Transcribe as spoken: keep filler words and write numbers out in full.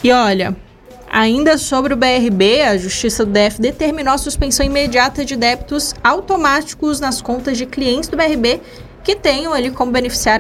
E olha, ainda sobre o B R B, a Justiça do D F determinou a suspensão imediata de débitos automáticos nas contas de clientes do B R B que tenham ali como beneficiário